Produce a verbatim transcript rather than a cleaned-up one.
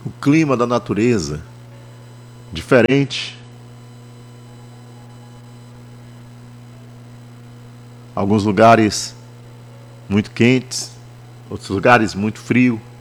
o clima da natureza diferente. Alguns lugares muito quentes, outros lugares muito frio.